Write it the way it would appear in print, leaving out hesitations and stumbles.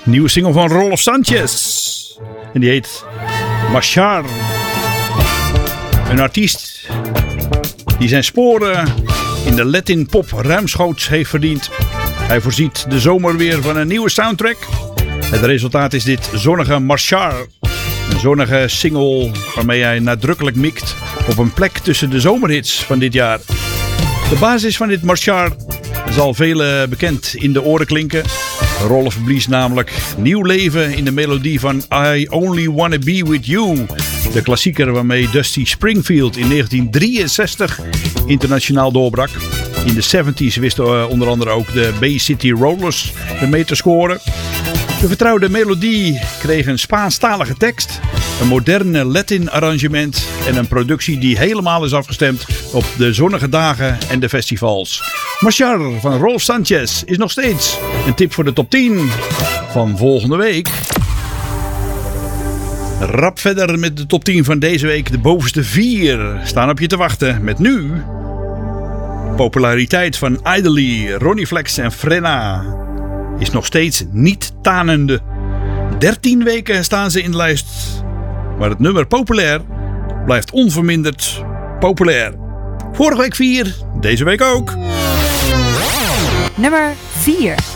Nieuwe single van Rolf Sanchez. En die heet Machar. Een artiest die zijn sporen in de Latin pop ruimschoots heeft verdiend. Hij voorziet de zomer weer van een nieuwe soundtrack. Het resultaat is dit zonnige Machar. Een zonnige single waarmee hij nadrukkelijk mikt op een plek tussen de zomerhits van dit jaar. De basis van dit Machar zal velen bekend in de oren klinken. Rolf blies namelijk nieuw leven in de melodie van I Only Wanna Be With You. De klassieker waarmee Dusty Springfield in 1963 internationaal doorbrak. In de 70s wisten onder andere ook de Bay City Rollers ermee te scoren. De vertrouwde melodie kreeg een Spaanstalige tekst, een moderne Latin arrangement en een productie die helemaal is afgestemd op de zonnige dagen en de festivals. Machar van Rolf Sanchez is nog steeds een tip voor de top 10 van volgende week. Rap verder met de top 10 van deze week. De bovenste 4 staan op je te wachten met nu populariteit van Idly, Ronnie Flex en Frenna is nog steeds niet tanende. 13 weken staan ze in de lijst, maar het nummer Populair blijft onverminderd populair. Vorige week 4, deze week ook. Nummer 4.